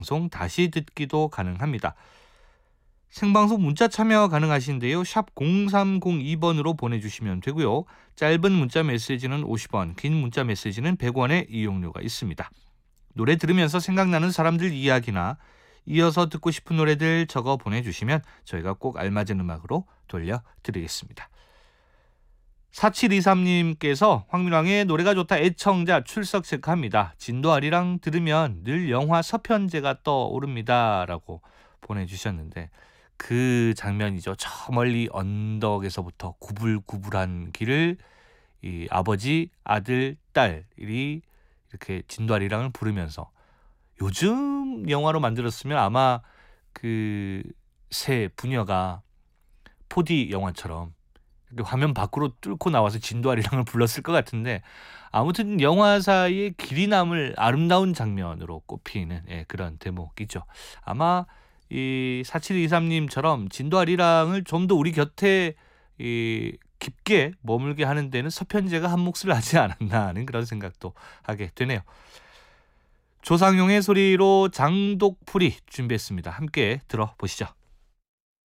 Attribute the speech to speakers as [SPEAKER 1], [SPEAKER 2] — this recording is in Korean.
[SPEAKER 1] 방송 다시 듣기도 가능합니다. 생방송 문자 참여 가능하신데요. 샵 0302번으로 보내주시면 되고요. 짧은 문자 메시지는 50원, 긴 문자 메시지는 100원의 이용료가 있습니다. 노래 들으면서 생각나는 사람들 이야기나 이어서 듣고 싶은 노래들 적어 보내주시면 저희가 꼭 알맞은 음악으로 돌려드리겠습니다. 4723님께서 황민왕의 노래가 좋다 애청자 출석 체크합니다. 진도아리랑 들으면 늘 영화 서편제가 떠오릅니다. 라고 보내주셨는데 그 장면이죠. 저 멀리 언덕에서부터 구불구불한 길을 이 아버지, 아들, 딸이 이렇게 진도아리랑을 부르면서 요즘 영화로 만들었으면 아마 그 새 부녀가 4D 영화처럼 화면 밖으로 뚫고 나와서 진도아리랑을 불렀을 것 같은데 아무튼 영화사의 길이 남을 아름다운 장면으로 꼽히는 그런 대목이죠. 아마 이 4723님처럼 진도아리랑을 좀 더 우리 곁에 깊게 머물게 하는 데는 서편제가 한 몫을 하지 않았나 하는 그런 생각도 하게 되네요. 조상용의 소리로 장독풀이 준비했습니다. 함께 들어보시죠.